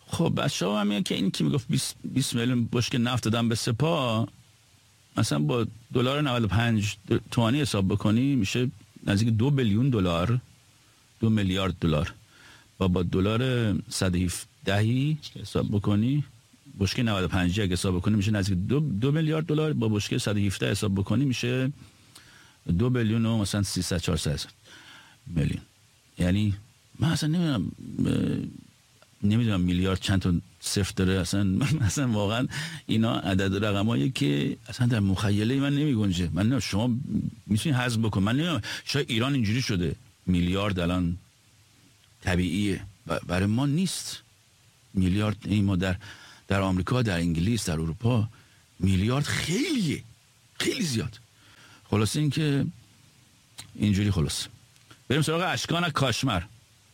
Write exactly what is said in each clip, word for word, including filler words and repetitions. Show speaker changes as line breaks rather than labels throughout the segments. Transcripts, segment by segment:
خب بچه‌ها هم میگن که این که میگفت بیست میلیون بشکه نفت دادن به سپاه، مثلا با دلار نود و پنج تومانی حساب بکنی میشه نزدیک دو بیلیون دلار، دو میلیارد دلار. و با دلار صد و هفده حساب بکنی، بشکه نود و پنج اگه حساب بکنی میشه نزدیک دو, دو میلیارد دلار. با بشکه صد و هفده حساب بکنی میشه دو بیلیون و مثلا سیصد چهارصد میلیون. یعنی من اصلا نمیدونم نمیدونم میلیارد چند تا صفر داره اصلا. اصلا واقعا اینا عدد رقمایی که اصلا در مخیله من نمیگنجه. من نمیدونم شما میتونید حذف بکن. من نمیدونم شاید ایران اینجوری شده میلیارد الان طبیعیه، برای ما نیست میلیارد. این ما در در آمریکا، در انگلیس، در اروپا میلیارد خیلیه، خیلی زیاد. خلاصه این که اینجوری. خلاص بریم سراغ اشکان از کاشمر.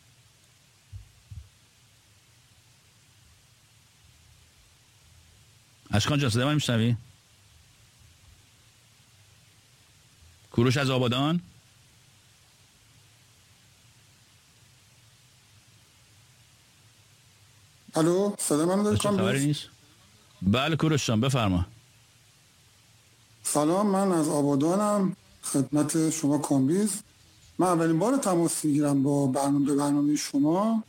اشکان جان صدای من میشنوی؟ کوروش از آبادان.
الو صدای من داری کامل؟
بله کوروش جان بفرما.
سلام، من از آبادانم، خدمت شما کامبیز. من اولین بار تماس میگیرم با برنامه به برنامه شما.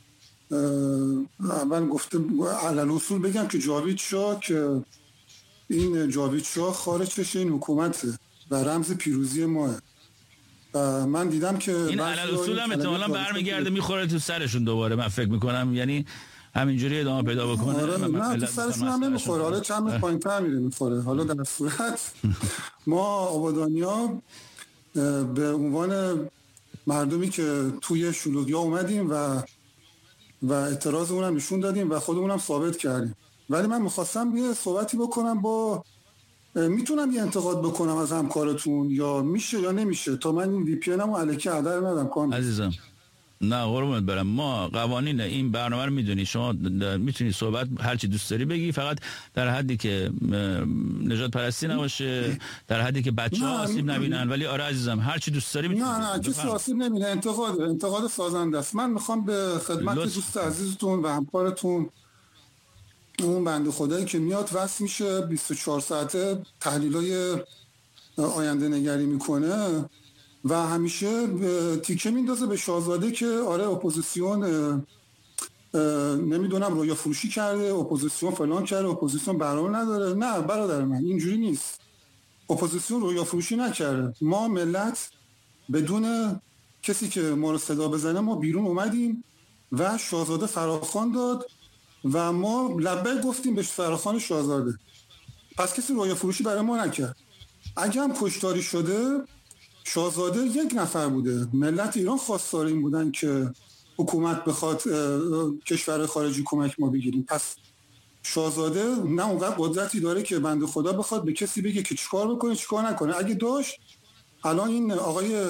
اول گفته علل اصول بگم که جاوید شاه که این جاوید شاه خارجش این حکومته و رمز پیروزی ماه. من دیدم که
این علل اصول هم احتمالاً برمیگرده میخوره تو سرشون دوباره، من فکر میکنم. یعنی همینجوری ادامه پیدا بکنه.
آره نه تو سرشون هم نمیخوره، حالا چند پایین تر میره میخوره. حالا در صورت ما آبادانیا به عنوان مردمی که توی شلوغی ها اومدیم و و اعتراض اونم نشون دادیم و خودمونم ثابت کردیم. ولی من میخواستم یه صحبتی بکنم با میتونم یه انتقاد بکنم از همکارتون یا میشه یا نمیشه تا من این وی پی ان مو الکی هدر ندم کامل.
عزیزم نه قربونت برم، ما قوانین این برنامه رو میدونی، شما میتونی صحبت هر چی دوست داری بگی، فقط در حدی که نجات پرستی نباشه، در حدی که بچه‌ها آسیب نبینن. ولی آره عزیزم هر چی دوست داری میتونی.
نه نه کسی آسیب نبینه، انتقاد انتقاد سازنده است. من میخوام به خدمت لطف. دوست عزیزتون و همکارتون، اون بنده خدایی که میاد وصل میشه بیست و چهار ساعته تحلیلای آینده نگری میکنه و همیشه تیکه میندازه به شاهزاده که آره اپوزیسیون نمیدونم رویا فروشی کرده، اپوزیسیون فلان کرده، اپوزیسیون برنامه نداره. نه برادر من اینجوری نیست. اپوزیسیون رویا فروشی نکرده. ما ملت بدون کسی که ما رو صدا بزنه ما بیرون اومدیم و شاهزاده فراخوان داد و ما لبیک گفتیم به فراخوان شاهزاده. پس کسی رویا فروشی برای ما نکرد. اگه هم کشتاری شده شاهزاده یک نفر بوده. ملت ایران خواستار این بودن که حکومت بخواد کشور خارجی کمک ما بگیریم. پس شاهزاده نه اونقدر قدرتی داره که بنده خدا بخواد به کسی بگه که چیکار بکنه چیکار نکنه. اگه داشت الان این آقای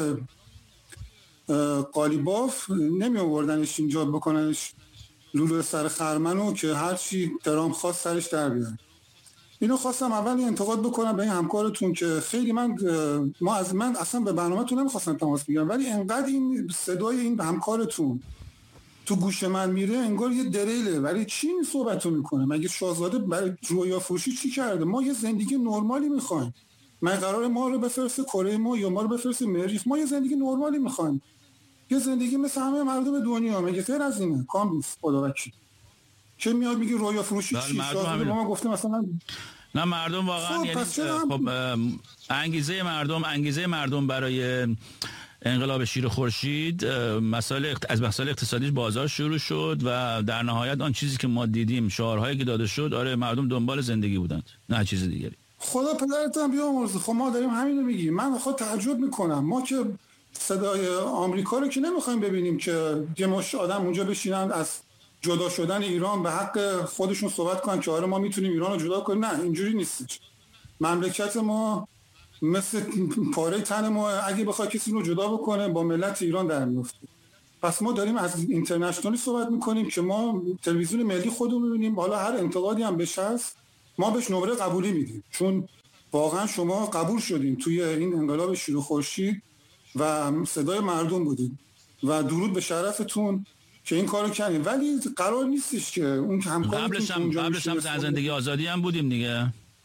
قالیباف نمی آوردنش اینجا بکننش لولو سر خرمنو که هر چی ترامپ خواست سرش در بیاره. اینو خواستم اول انتقاد بکنم به این همکارتون که خیلی من ما از من اصلا به برنامه‌تون نمیخواستم تماس بگیرم، ولی انقدر این صدای این همکارتون تو گوش من میره انگار یه دریله. ولی چی این صحبتو میکنه؟ مگه شاهزاده برای رویا فروشی چی کرده؟ ما یه زندگی نرمالی میخوایم. من قرار ما رو بفرسته کره ما یا ما رو بفرسته مریخ؟ ما یه زندگی نرمالی میخوایم، یه زندگی مثل همه مردم دنیا. مگه غیر از اینه؟ کامبیز خدا وکیل که میاد میگه رویا فروشی چی؟ شاهزاده به ما گفته مثلا
نه مردم واقعا یعنی خب انگیزه مردم انگیزه مردم برای انقلاب شیر خورشید مسائل از مسائل اقتصادی بازار شروع شد و در نهایت آن چیزی که ما دیدیم شعارهایی که داده شد آره مردم دنبال زندگی بودند نه چیز دیگری.
خدا پدرتم بیامرزه. خب ما داریم همین رو میگیم. من خود تعجب میکنم ما که صدای آمریکا رو که نمیخوایم ببینیم که یه مش آدم اونجا بشینن از جدا شدن ایران به حق خودشون صحبت کنن که آره ما میتونیم ایران رو جدا کنیم. نه اینجوری نیست. مملکت ما مثل پاره تن ما، اگه بخواد کسی رو جدا بکنه با ملت ایران در میفته. پس ما داریم از اینترنشنالی صحبت میکنیم که ما تلویزیون ملی خودمون میبینیم، حالا هر انتقادی هم بشه هست ما بهش نمره قبولی میدیم، چون واقعا شما قبول شدین توی این انقلاب شیر خورشید و صدای مردم بودین و درود به شرفتون که این کارو کردیم، ولی قرار نیستش که اون همکارتون
قبلش هم قبلش هم زن زندگی آزادی هم بودیم دیگه،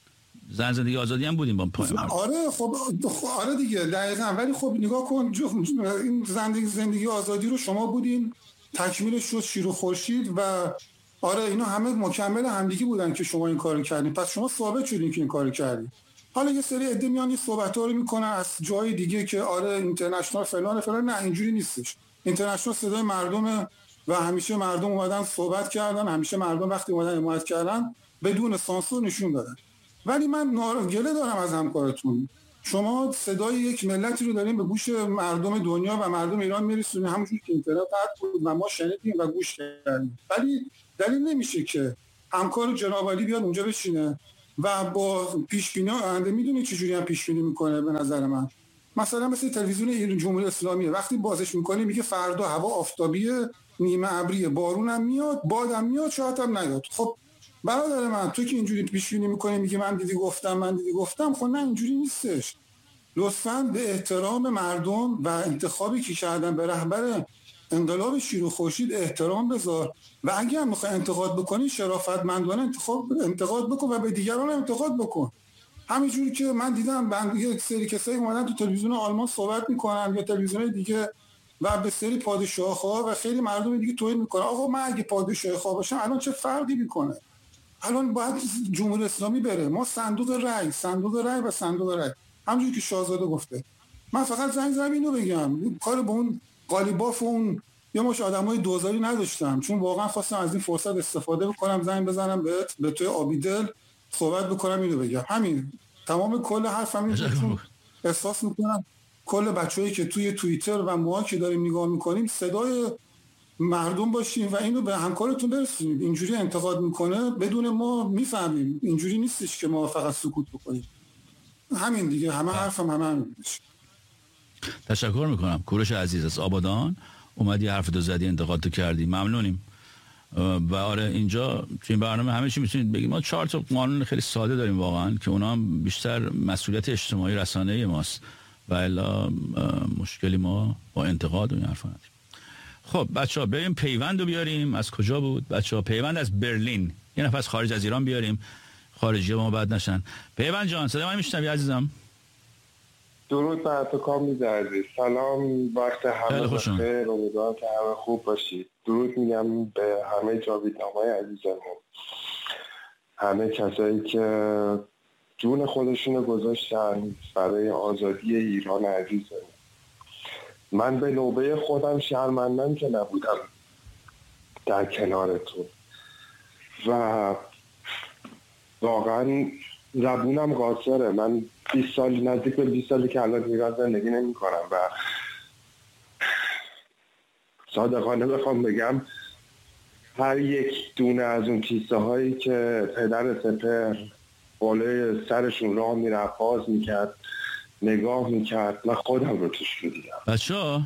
زن زندگی آزادی هم بودیم با پای مردم.
آره خب آره دیگه دقیقاً. ولی خب نگاه کن این زندگی زندگی آزادی رو شما بودین، تکمیلش شد شیر و خورشید و آره اینا همه مکمل همدیگه بودن که شما این کارو کردین، پس شما ثابت شدین که این کارو کردین. حالا یه سری عده میان این صحبت‌ها رو میکنن از جای دیگه که آره اینترنشنال فلان فلان، نه اینجوری نیستش. اینترنشنال صدای مردم و همیشه مردم اومدن صحبت کردن، همیشه مردم وقتی اومدن حمایت کردن بدون سانسور نشون دادن. ولی من گله دارم از همکارتون، شما صدای یک ملتی رو دارین به گوش مردم دنیا و مردم ایران میرسونین، همونجوری که اینترنت قطع بود و ما شنیدیم و گوش کردیم، ولی دلیل نمیشه که همکار جناب عالی بیاد اونجا بشینه و با پیش بینی آینده، میدونی چجوری هم پیش بینی میکنه به نظر من. مثلا مثل تلویزیون ایران جمهوری اسلامی وقتی بازش میکنه میگه فردا هوا آفتابیه، نیمه ابریه، بارون هم میاد، باد هم میاد، شاید هم نیاد. خب برادر من تو که اینجوری پیش بینی میکنی میگه من دیدی گفتم من دیدی گفتم، خب نه اینجوری نیستش. لطفاً به احترام مردم و انتخابی که کردن به رهبر انقلاب شیر و خورشید احترام بذار و اگر میخوای انتقاد بکنی شرافتمندانه انتخاب انتقاد بکن و به دیگران انتقاد بکن. همینجوری که من دیدم بند یک سری کسایی اومدن تو تلویزیون آلمان صحبت میکنن یا تلویزیون دیگه و به سری پادشاه‌ها و خیلی مردم دیگه توهین میکنن. آقا من اگه پادشاه خواه باشم الان چه فرقی میکنه؟ الان باید جمهوری اسلامی بره، ما صندوق رای صندوق رای و صندوق رای همونجوری که شاهزاده گفته. من فقط زنگ زدم اینو بگم، کار به اون قالیباف و اون یه مش آدمای دوزاری نداشتم، چون واقعا خواستم از این فرصت استفاده بکنم، زنگ بزنم بهت به توی آبیدل صحبت بکنم، اینو بگم. همین تمام کل حرفم اینه، چون احساس میکنم کل بچه‌ای که توی توییتر و ما که داریم نگاه میکنیم صدای مردم باشیم و اینو به همکارتون برسونید. اینجوری انتقاد میکنه بدون ما میفهمیم، اینجوری نیستش که ما فقط سکوت بکنیم. همین دیگه، همه حرفم همه همین میشه.
تشکر میکنم کوروش عزیز از آبادان، اومدی حرف تو زدی، انتقاد تو کردی، ممنونیم. و آره اینجا تو این برنامه همه چی میتونید بگید. ما چهار تا قانون خیلی ساده داریم واقعا که اونا هم بیشتر مسئولیت اجتماعی رسانه‌ای ماست و الا مشکلی ما با انتقاد و این حرفا نداریم. خب بچه‌ها بریم پیوند رو بیاریم. از کجا بود بچه‌ها؟ پیوند از برلین. یه نفر از خارج از ایران بیاریم، خارجی‌ها ما بد نشن. پیوند جان صدای من میشنوی عزیزم؟
درود بر تو کامی عزیز. سلام، وقت همه بخیر، امیدوارم که همه خوب باشید. درود میگم به همه جاویدنامای عزیزمون، همه کسایی که جون خودشونو گذاشتن برای آزادی ایران عزیزمون. من به نوبه خودم شرمندم که نبودم در کنارتون و واقعا زبونم قاصره. من بیست سال، نزدیک به بیست سالی که الان ایران زندگی نمی کنم و صادقانه بخوام بگم هر یک دونه از اون کیسه هایی که پدر سپر بالای سرشون راه میرفت باز میکرد نگاه میکرد، من خودم رو توش میدیدم.
بچه ها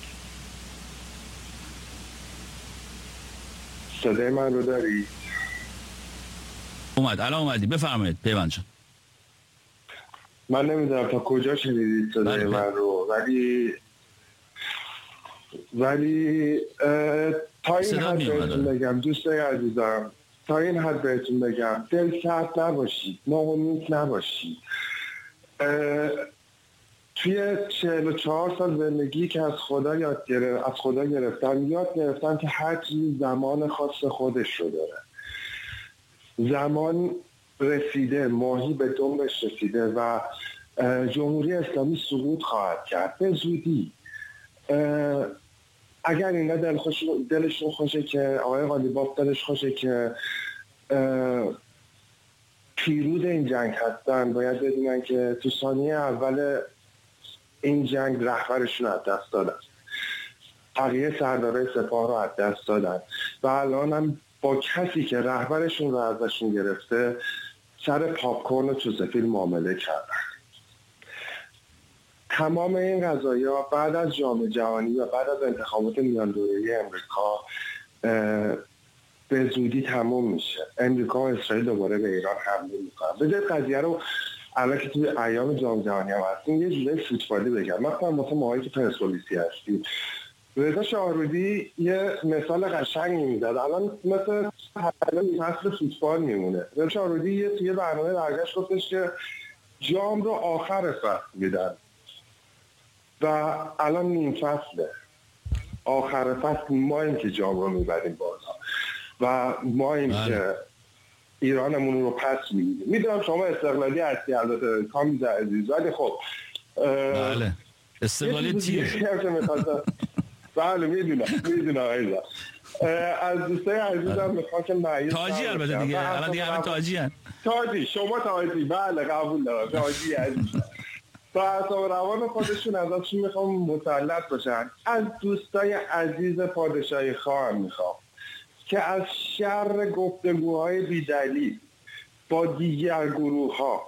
صدای من رو داری؟
اومد، الان اومدی، بفرمایید پیوند جان.
من نمیدونم تا کجا شنیدید صدای من رو، ولی ولی تا این حد بهتون بگم دوستای عزیزم، تا این حد بهتون بگم دل سرد نباشید، ناامید نباشید. توی چهل و چهار سال زندگی که از خدا یاد گرفت از خدا گرفتم یاد گرفتم که هر چیز زمان خاص خودش رو داره. زمان رسیده، ماهی به دنبش رسیده و جمهوری اسلامی سقوط خواهد کرد به زودی. اگر اینا دل خوش دلشون خوشه که آقای قالیباف دلش خوشه که پیروز این جنگ هستن، باید بدونن که تو ثانیه اول این جنگ رهبرشون از دست دادن، بقیه سردارای سپاه رو از دست دادن و الان هم با کسی که رهبرشون رو ازشون گرفته سر پاپکورن و چوزفیل معامله کردن. تمام این قضایا بعد از جام جهانی و بعد از انتخابات میان دوره‌ای امریکا به زودی تموم میشه. امریکا و اسرائیل دوباره به ایران حمله میکنن. بذارید قضیه رو الان که توی ایام جام جهانی هم هستیم یه جوری فوتبالی بگم. مثلا واسه ماهایی که پرسپولیسی هستیم رضا شاهرودی یه مثال قشنگی میزد. الان مثل مثل فوتبال میمونه. رضا شاهرودی یه توی برنامه برگشت گفتش که جام رو آخر فصل میدن و الان نیم فصله. آخر فصل ما این که جام رو میبریم بازها و ما این که ایرانمون رو پس میدیم. میدونم شما استقلالی هستی البته کامیز عزیز، ولی خب
بله استقلالی تیر
بله میدونم میدونم ایزا از دوستای عزیزم میخوام که معیز
تاجی البته دیگه الان دیگه همه تاجی هست.
تاجی شما تاجی بله قبول دارم تاجی عزیزم با اعصاب روان خودشون ازشون میخوام مسلط باشن. از دوستای عزیز پادشاهی خواهم میخوام که از شر گفتگوهای بی‌دلیل با دیگر گروه ها،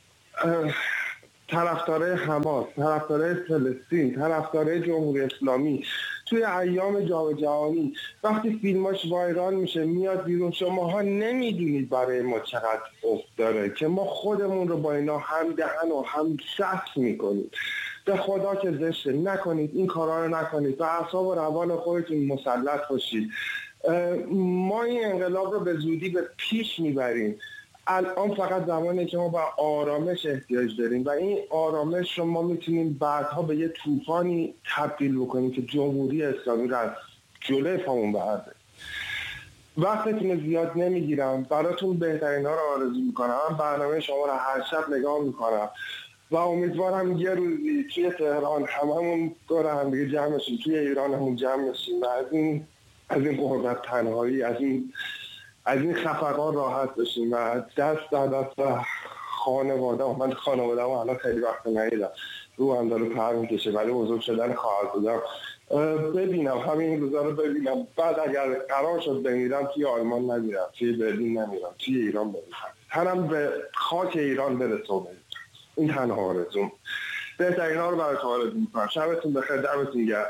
طرفدارای حماس، طرفدارای فلسطین، طرفدارای جمهوری اسلامی توی ایام جام جهانی وقتی فیلماش وایرال میشه میاد بیرون، شماها نمیدونید برای ما چقدر افت داره که ما خودمون رو با اینا هم دهن و هم شخص میکنیم. به خدا که زشته، نکنید این کارا رو نکنید و اعصاب و روان خودتون مسلط باشید. ما این انقلاب رو به زودی به پیش میبریم. الان فقط زمانی که ما به آرامش احتیاج داریم و این آرامش رو ما میتونیم بعدها به یه طوفانی تبدیل بکنیم که جمهوری اسلامی رو از جلوی پامون برده. وقتتون زیاد نمیگیرم، براتون بهترین ها رو آرزو میکنم. من برنامه شما رو هر شب نگاه میکنم و امیدوارم یه روزی توی تهران هممون دور هم دیگه جمع بشیم، توی ایران همون جمع بشیم و از این از این غربت تنهایی، از این از این خفقان راحت بشیم و دست در دست خانواده. من خانواده هم الان خیلی وقت ندیدم، رو هم داره پر میکشه، ولی بزرگ شدن خواهر بودم ببینم، همین روزا رو ببینم. بعد اگر قرار شد بمیرم توی آلمان نمیرم، توی برلین نمیرم، توی ایران بمیرم، تنم به خاک ایران برسه. این تنها آرزوم. بهترین ها رو براتون آرزو میکنم. شبتون بخیر، دمتون گرم.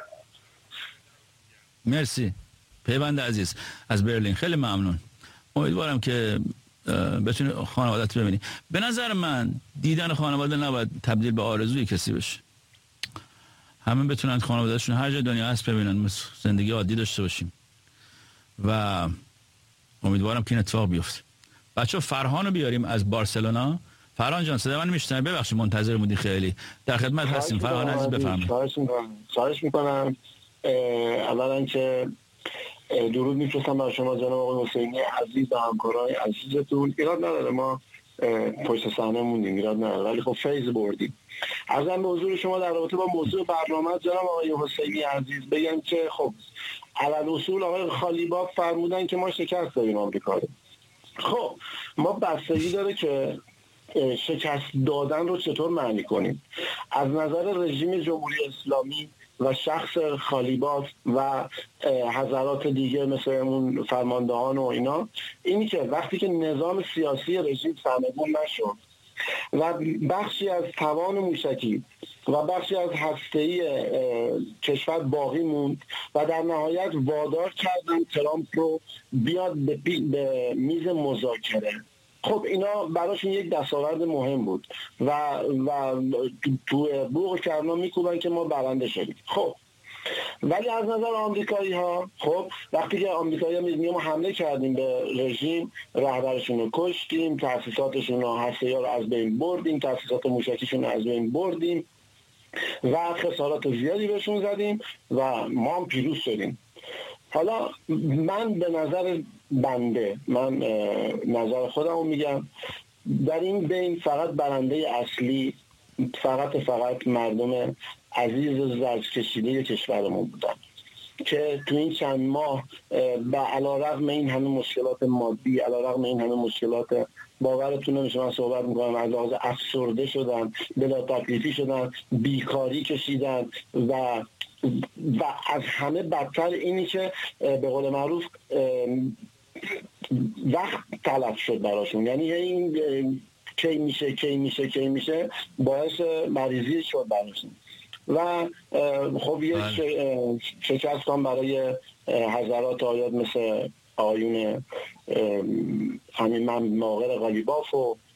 مرسی پیوند عزیز از برلین، خیلی ممنون. امیدوارم که بتونی خانوادت ببینی. به نظر من دیدن خانواده نباید تبدیل به آرزوی کسی بشه. همه بتونن خانوادهشون هر جای دنیا هست ببینن، مثل زندگی عادی داشته باشیم و امیدوارم که این اتفاق بیفته. بچه فرهانو بیاریم از بارسلونا. فرهان جان صدا من میشنوی؟ ببخشید منتظر بودی خیلی. در خدمت هستیم فرهان عزیز، بفرمایید.
خواهش میکنم. اولا که درود میفرستم برای شما جناب آقای حسینی عزیز و همکارای عزیزتون. ایراد نداره ما پشت صحنه موندیم، ایراد نداره، ولی خب فیض بردیم. عرضم به حضور شما در رابطه با موضوع برنامه جناب آقای حسینی عزیز بگم که خب علل اصول آقای خالیباف فرمودن که ما شکست داریم آمریکا رو. خب ما بستگی داره که شکست دادن رو چطور معنی کنیم. از نظر رژیم جمهوری اسلامی و شخص خالیباف و حضرات دیگه مثل اون فرماندهان و اینا، اینی که وقتی که نظام سیاسی رژیم سرنگون نشد و بخشی از توان موشکی و بخشی از هسته‌ای کشور باقی موند و در نهایت وادار کردن ترامپ رو بیاد به, به میز مذاکره، خب اینا براشون یک دستاورد مهم بود و و تو بوق کرنا میکوبن که ما برنده شدیم. خب ولی از نظر آمریکایی ها، خب وقتی که آمریکایی ها میدونیم ما حمله کردیم به رژیم، رهبرشون رو کشتیم، تأسیساتشون رو هسته‌ای رو از بین بردیم، تأسیسات موشکیشون رو از بین بردیم و خسارات زیادی بهشون زدیم و ما هم پیروز شدیم. حالا من به نظر بنده، من نظر خودم رو میگم، در این بین فقط برنده اصلی فقط فقط مردم عزیز زرد کشیده کشورمون بودن که تو این چند ماه به علیرغم این همه مشکلات مادی، علیرغم این همه مشکلات، باورتون نمیشه من صحبت میکنم، از لحاظ افسرده شدن، بلا تکلیفی شدن، بیکاری کشیدن و و از همه بدتر اینی که به قول معروف وقت تلف شد براشون. یعنی این کی میشه کی میشه کی میشه باعث مریضی شد براشون و خب یک شکست هم برای حضرات آیات مثل آیون همین من ماغر غالیباف و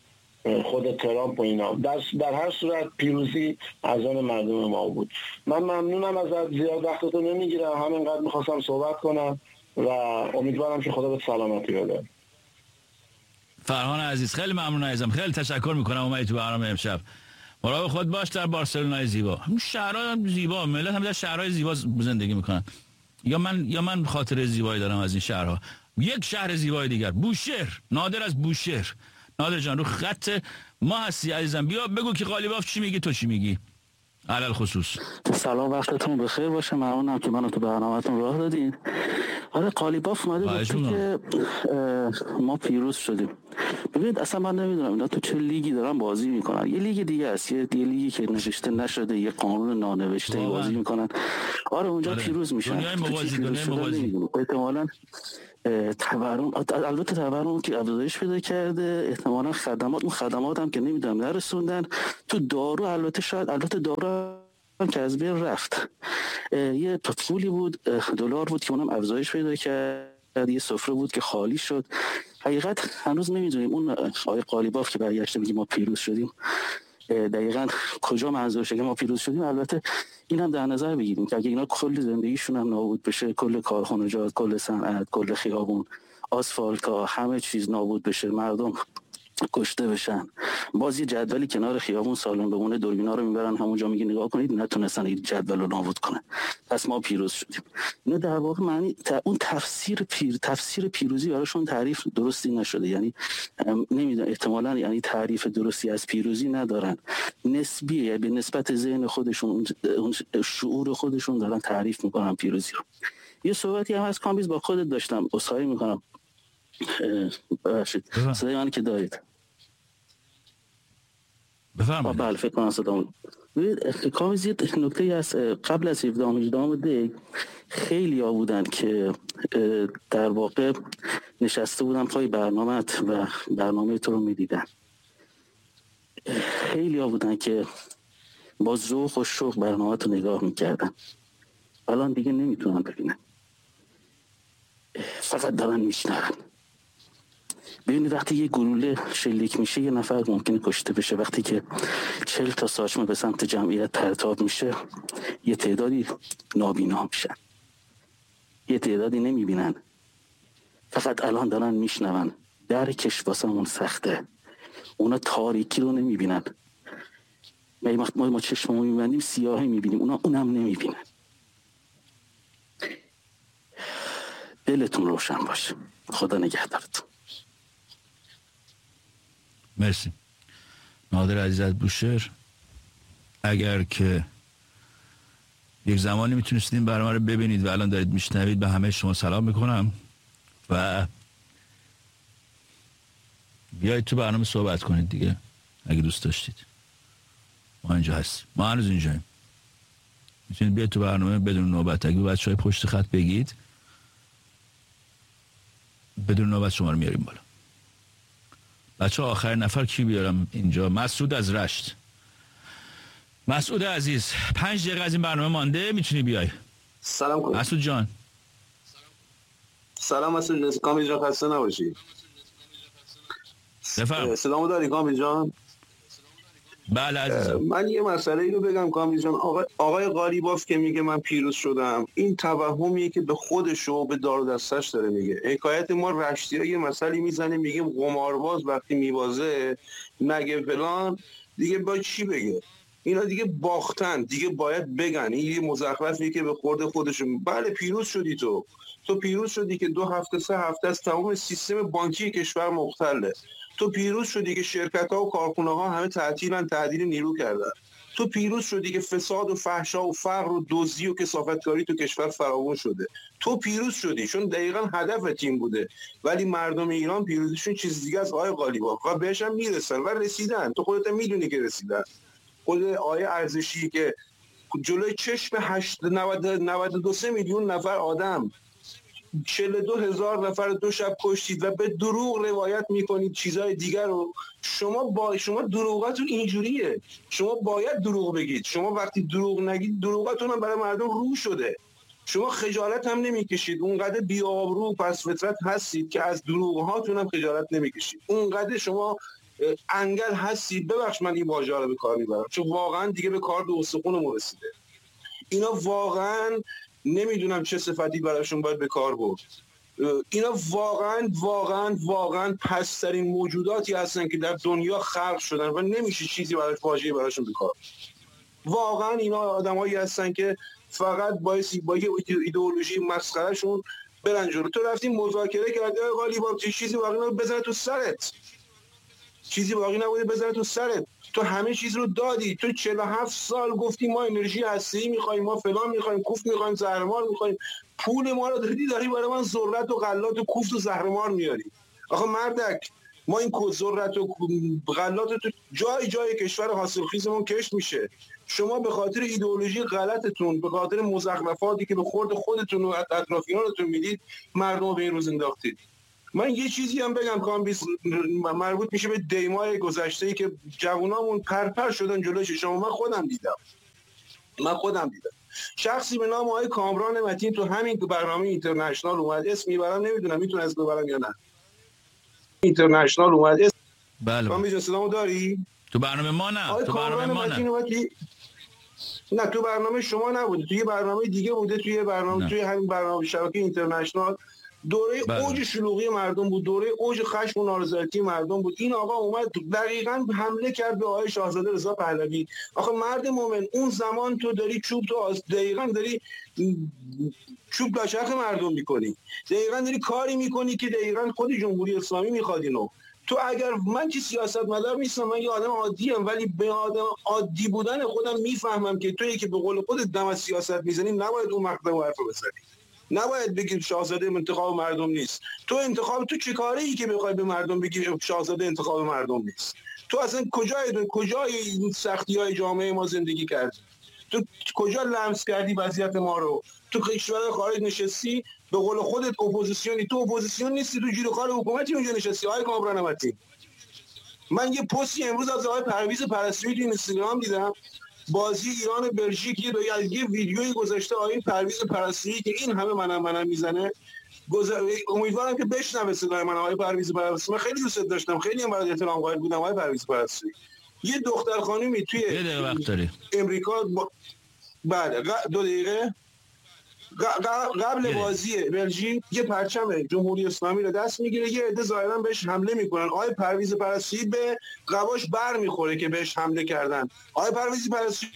خود ترامپ و اینا. در, در هر صورت پیروزی از آن مردم ما بود. من ممنونم ازت، زیاد وقتتو نمیگیرم، همینقدر میخواستم صحبت کنم و امیدوارم که خدا به سلامتی بده.
فرهان عزیز خیلی ممنون عزیزم، خیلی تشکر میکنم اومدی تو برنامه امشب. مراقب خود باش در بارسلونای زیبا. همون شهرها زیبا، ملت هم در شهرهای زیبا زندگی میکنن. یا من یا من خاطره زیبایی دارم از این شهرها. یک شهر زیبای دیگر، بوشهر. نادر از بوشهر. نادر جان رو خط ما هستی عزیزم، بیا بگو که قالیباف چی میگی، تو چی میگی علل خصوص.
سلام، وقتتون بخیر باشه. ممنونم که منو تو برنامه‌تون راه دادین. آره قالیباف اومده بود که ما پیروز شدیم. ببینید اصلا من نمیدونم اینا تو چه لیگی دارن بازی میکنن. یه لیگ دیگه است، یه دیگه لیگی که نوشته نشده، یه قانون نانوشته بازی میکنن. آره اونجا آره. پیروز میشن.
دنیای موازی، دنیای موازی.
احتمالاً تورم، البته تورم که افزایش پیدا کرده، احتمالاً خدمات، اون خدمات هم که نمیدونم نرسوندن. تو دارو البته شاید البته دارو هم که از بین رفت. یه پولی بود، دلار بود که اونم افزایش پیدا کرد، یه سفره بود که خالی شد. حقیقت هنوز نمیدونیم اون آقای قالیباف که برگشته میگه ما پیروز شدیم دقیقاً کجا منظورشه که ما پیروز شدیم. البته این هم در نظر بگیریم که اگه اینا کل زندگیشون هم نابود بشه، کل کارخانجات، کل صنعت، کل خیابون، آسفالت ها، همه چیز نابود بشه، مردم کشته بشن، باز یه جدولی کنار خیابون سالن بمونه، دوربینا رو میبرن همونجا میگه نگاه کنید، نتونستن این جدول رو نابود کنن، پس ما پیروز شدیم. اینا در واقع معنی اون تفسیر پیر تفسیر پیروزی براشون تعریف درستی نشده. یعنی نمیدونم، احتمالاً یعنی تعریف درستی از پیروزی ندارن، نسبیه، به نسبت ذهن خودشون، اون شعور خودشون دارن تعریف میکنن پیروزی رو. یه صحبتی هم از کامبیز با خودت داشتم، عذرخواهی میکنم. ببخشید صدای من که دارید؟
بفرمایید.
بله فکر کنم صدام. ببینید کامبیز یه نکته از قبل از هفدهم هجدهم دی خیلی ها بودن که در واقع نشسته بودن پای برنامه‌ات و برنامه تو رو میدیدن. خیلی ها بودن که با ذوق و شوق برنامه تو نگاه میکردن، الان دیگه نمیتونن ببینن، فقط دارن میشنون. ببینید وقتی یه گلوله شلیک میشه یه نفر ممکنه کشته بشه، وقتی که چهل تا ساچمه به سمت جمعیت پرتاب میشه یه تعدادی نابینا میشن، یه تعدادی نمیبینن، فقط الان دارن میشنون. درکش واسمون سخته، اونا تاریکی رو نمیبینن، ما ما چشممو میبندیم سیاهی میبینیم، اونا اونم نمیبینن. دلتون روشن باشه، خدا نگهدارتون.
مرسی. نادر عزیز از بوشهر، اگر که یک زمانی میتونستید برنامه رو ببینید و الان دارید میشنوید، به همه شما سلام میکنم و بیایید تو برنامه صحبت کنید دیگه اگه دوست داشتید. ما اینجا هستیم، ما هنوز اینجاییم، میتونید بیاید تو برنامه بدون نوبت. اگه بچهای پشت خط بگید بدون نوبت شما رو میاریم بالا. بچه آخر نفر کی بیارم اینجا؟ مسعود از رشت. مسعود عزیز پنج دقیقه از این برنامه مانده، میتونی بیای.
سلام کنم
مسعود جان.
سلام مسعود جان، کامی جان خسته نباشی.
بفرم.
سلامو داری کامی جان؟
بله عزیزم.
من یه مسئله ای رو بگم کامی جان. آقای, آقای قالیباف که میگه من پیروز شدم، این توهمیه که به خودش و به دار و دستش داره میگه. حکایت ما رشتی ها یه مسئله میزنه میگیم قمارباز وقتی میبازه مگه فلان، دیگه باید چی بگه؟ اینا دیگه باختن، دیگه باید بگن. این یه مزخرفیه که به خورد خودشون. بله پیروز شدی تو تو پیروز شدی که دو هفته سه هفته از تمام سیستم بانکی کشور مختله. تو پیروز شدی که شرکت‌ها و کارخونه‌ها همه تعطیلن، تعدیل نیرو کردن. تو پیروز شدی که فساد و فحشا و فقر و دزدی و کثافتکاری تو کشور فراوان شده. تو پیروز شدی چون دقیقاً هدف تیم بوده، ولی مردم ایران پیروزیشون چیز دیگه از آقای قالیباف و بهش هم میرسن و رسیدن. تو خودت میدونی که رسیدن. خود آیه ارزشی که جلوی چشم هشت نود و دو میلیون نفر آدم چهل و دو هزار نفر دو شب کشتید و به دروغ روایت میکنید چیزای دیگر رو. شما با شما دروغاتون اینجوریه، شما باید دروغ بگید. شما وقتی دروغ نگید دروغاتون هم برای مردم رو شده. شما خجالت هم نمیکشید، اونقدر بی‌آبرو پس فطرت هستید که از دروغ هاتون هم خجالت نمیکشید. اونقدر شما انگل هستید، ببخش من این واژه رو به کار میبرم چون واقعا دیگه به کار به استخونمون رسیده. اینا واقعا نمیدونم چه صفتی براشون باید به کار برد. اینا واقعا واقعا واقعا پسترین موجوداتی هستن که در دنیا خلق شدن و نمیشه چیزی براش واژه‌ای براشون به کار. واقعا اینا آدمایی هستن که فقط باعث با یه ایدئولوژی مسخرهشون برن جلو. تو رفتی مذاکره کردی ولی با چیزی واقعا نبود بزنه تو سرت، چیزی واقعا نبود بزنه تو سرت. تو همه چیز رو دادی، تو چهل و هفت سال گفتی ما انرژی هسته‌ای می‌خوایم، ما فلان می‌خوایم، کوفت می‌خوایم، زهرمار می‌خوایم، پول ما رو دادی داری برای من ذرت و غلات و کوفت و زهرمار میاری. آخه مردک ما این ذرت و غلات تو جای جای کشور حاصلخیزمون کشت میشه. شما به خاطر ایدئولوژی غلطتون، به خاطر مزخرفاتی که به خورد خودتون و اطرافیانتون میدید، مردم به این روز انداختید. من یه چیزی هم بگم کامبیس مربوط میشه به دیمای گذشته‌ای که جوانامون پرپر شدن جلوی چشم. من خودم دیدم من خودم دیدم شخصی به نام آقای کامران متین تو همین برنامه اینترنشنال اومد، اسم میبرم نمیدونم میتونه از ببرم یا نه، اینترنشنال اومد اسم.
بله
کامبیس صدامو داری؟
تو برنامه ما نه، تو برنامه ما نه.
نه تو برنامه شما نبوده، توی برنامه دیگه بوده، توی برنامه نه. توی همین برنامه شبکه اینترنشنال دوره بله. اوج شلوغی مردم بود، دوره اوج خشم و نارضایتی مردم بود. این آقا اومد دقیقاً حمله کرد به آقای شاهزاده رضا پهلوی. آخه مرد مومن اون زمان تو داری چوب تو آز... دقیقاً داری چوب بشخ مردم میکنی، دقیقاً داری کاری میکنی که دقیقاً خود جمهوری اسلامی میخواد اینو. تو اگر من که سیاستمدار نیستم، من یه آدم عادیم، ولی به آدم عادی بودن خودم میفهمم که تویی که به قول خودت دم از سیاست میزنی نباید اون مقدم حرف بزنی، نباید بگی شاهزاده انتخاب مردم نیست. تو انتخاب تو چه کاری ای که بخوای به مردم بگی شاهزاده انتخاب مردم نیست؟ تو اصلا کجای کجای این سختی‌های جامعه ما زندگی کردی؟ تو کجا لمس کردی وضعیت ما رو؟ تو کشور خارج نشستی، به قول خودت اپوزیسیونی، تو اپوزیسیون نیستی، تو جیره‌خوار حکومتی اونجا نشستی. آقای کامران متین، من یه پستی امروز از آقای پرویز پرستویی تو اینستاگرام دیدم، بازی ایران بلژیک، یه یه ویدیویی گذاشته آقای پرویز پرستویی که این همه منم منم میزنه. گذار... امیدوارم که بشنوه صدای من آقای پرویز پرستویی. من خیلی دوست داشتم، خیلی هم برات احترام قائل بودم آقای پرویز پرستویی. یه دختر خانومی توی امریکا با... بعد دو دقیقه قبل بازی بلژیک یه پرچم جمهوری اسلامی رو دست میگیره، یه عده ظاهرا بهش حمله میکنن. آقای پرویز پرستویی به قباش بر میخوره که بهش حمله کردن. آقای پرویز پرستویی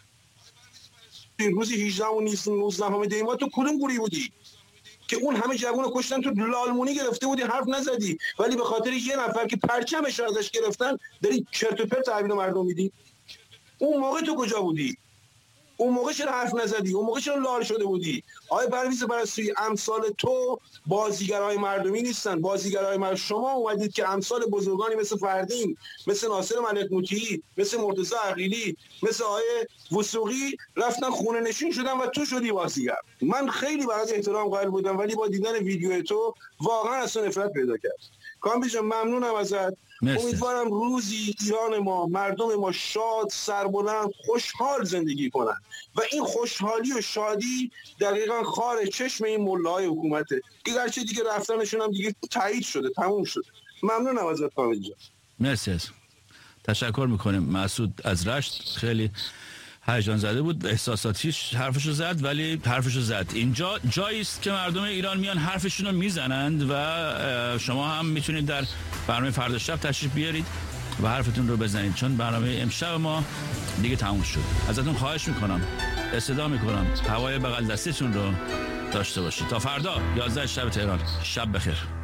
روزی هجده و نوزده دیما تو کدوم گوری بودی که اون همه جوون رو کشتن؟ تو لالمونی گرفته بودی حرف نزدی، ولی به خاطر یه نفر که پرچمش رو ازش گرفتن داری چرت و پرت تحویل مردم میدی. اون موقع تو کجا بودی؟ اون موقع چرا حرف نزدی؟ اون موقع چرا لال شده بودی؟ آقای پرویز پرستویی، امثال تو بازیگرای مردمی نیستن. بازیگرای مردم شما اومدید که امثال بزرگانی مثل فردین، مثل ناصر ملک مطیعی، مثل مرتضی عقیلی، مثل آقای وثوقی رفتن خونه نشین شدن و تو شدی بازیگر. من خیلی برات احترام قائل بودم، ولی با دیدن ویدیو تو واقعا اصلا نفرت پیدا کرد. کامبی جان ممنونم ازت. مرسی. امیدوارم روزی ایران ما، مردم ما شاد، سربلند، خوشحال زندگی کنن و این خوشحالی و شادی دقیقاً خار چشم این ملاهای حکومته. گرچه دیگه رفتنشون هم دیگه تایید شده، تموم شده. ممنونم ازت کامل جان.
مرسی. تشکر میکنیم. مسعود از رشت خیلی هیجان زده بود، احساساتیش حرفشو زد، ولی حرفشو زد. اینجا جایی است که مردم ایران میان حرفشون رو میزنند و شما هم میتونید در برنامه فردا شب تشریف بیارید و حرفتون رو بزنید، چون برنامه امشب ما دیگه تموم شد. ازتون خواهش میکنم، استدعا میکنم هوای بغل دستیتون رو داشته باشید. تا فردا یازده شب تهران. شب بخیر.